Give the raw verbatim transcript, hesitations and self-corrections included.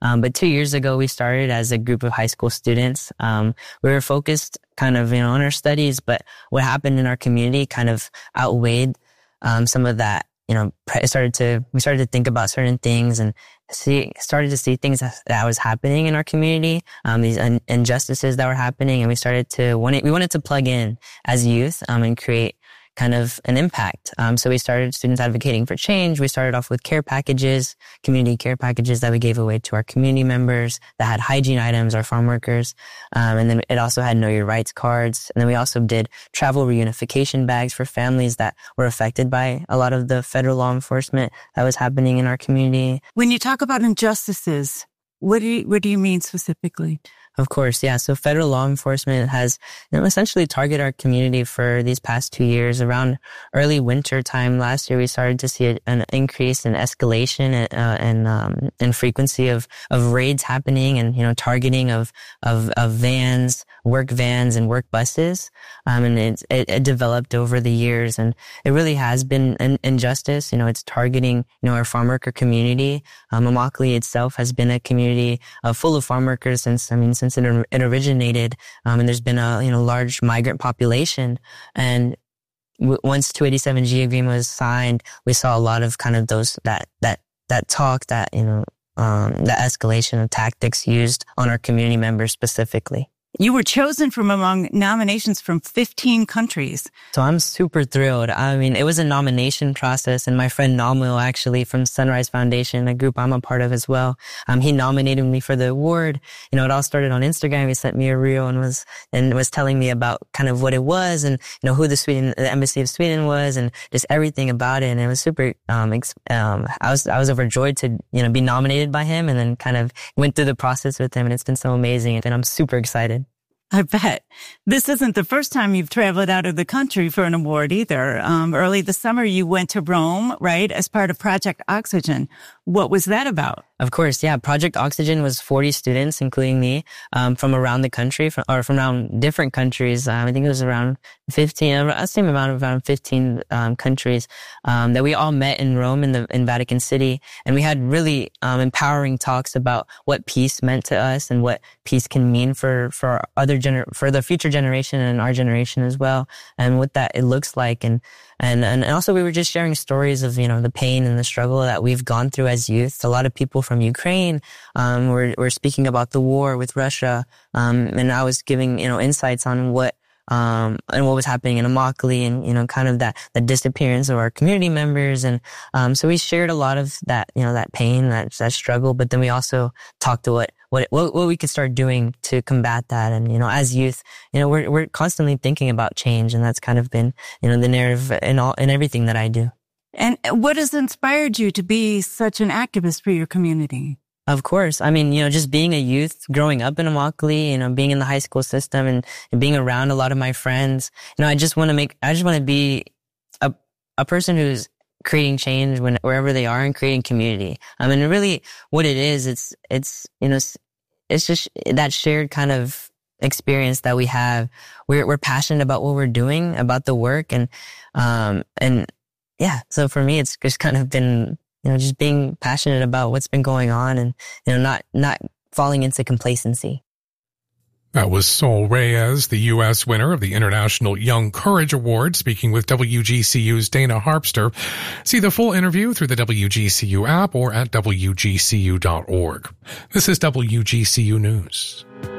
Um, but two years ago, we started as a group of high school students. Um, we were focused kind of, you know, on our studies, but what happened in our community kind of outweighed um, some of that. You know, it started to, we started to think about certain things and see, started to see things that, that was happening in our community, um, these un- injustices that were happening. And we started to, want we wanted to plug in as youth, um, and create kind of an impact. Um, so we started Students Advocating for Change. We started off with care packages, community care packages that we gave away to our community members that had hygiene items, our farm workers. Um, and then it also had Know Your Rights cards. And then we also did travel reunification bags for families that were affected by a lot of the federal law enforcement that was happening in our community. When you talk about injustices, what do you, what do you mean specifically? Of course, yeah. So federal law enforcement has, you know, essentially targeted our community for these past two years. Around early winter time last year, we started to see a, an increase in escalation and, uh, and, um, and frequency of, of raids happening and, you know, targeting of, of, of vans, work vans and work buses. Um, and it, it, it developed over the years, and it really has been an injustice. You know, it's targeting, you know, our farm worker community. Um, Immokalee itself has been a community uh, full of farm workers since, I mean, since Since it, it originated, um, and there's been a you know large migrant population, and w- once two eighty-seven G agreement was signed, we saw a lot of kind of those that that that talk, that you know um, that escalation of tactics used on our community members specifically. You were chosen from among nominations from fifteen countries. So I'm super thrilled. I mean, it was a nomination process, and my friend Namil, actually from Sunrise Foundation, a group I'm a part of as well, um, he nominated me for the award. You know, it all started on Instagram. He sent me a reel and was and was telling me about kind of what it was, and you know who the Sweden, the Embassy of Sweden was, and just everything about it. And it was super. Um, ex- um, I was I was overjoyed to you know be nominated by him, and then kind of went through the process with him, and it's been so amazing, and I'm super excited. I bet. This isn't the first time you've traveled out of the country for an award either. Um, early this summer, you went to Rome, right, as part of Project Oxygen. What was that about? Of course, yeah. Project Oxygen was forty students, including me, um, from around the country, from, or from around different countries. Um, I think it was around fifteen, a same amount of around fifteen um, countries um, that we all met in Rome, in the in Vatican City, and we had really um, empowering talks about what peace meant to us and what peace can mean for for our other gener- for the future generation and our generation as well, and what that it looks like. And And, and also we were just sharing stories of, you know, the pain and the struggle that we've gone through as youth. A lot of people from Ukraine, um, were, were speaking about the war with Russia. Um, and I was giving, you know, insights on what, um, and what was happening in Immokalee, and, you know, kind of that, the disappearance of our community members. And, um, so we shared a lot of that, you know, that pain, that, that struggle. But then we also talked to what, what, what, what we could start doing to combat that. And, you know, as youth, you know, we're, we're constantly thinking about change. And that's kind of been, you know, the narrative in all, in everything that I do. And what has inspired you to be such an activist for your community? Of course. I mean, you know, just being a youth, growing up in Immokalee, you know, being in the high school system and, and being around a lot of my friends, you know, I just want to make, I just want to be a, a person who's creating change when, wherever they are, and creating community. I mean, really what it is, it's, it's, you know, it's just that shared kind of experience that we have. We're, we're passionate about what we're doing, about the work. And, um, and yeah, so for me, it's just kind of been, you know, just being passionate about what's been going on, and, you know, not, not falling into complacency. That was Sol Reyes, the U S winner of the International Young Courage Award, speaking with W G C U's Dana Harpster. See the full interview through the W G C U app or at W G C U dot org. This is W G C U News.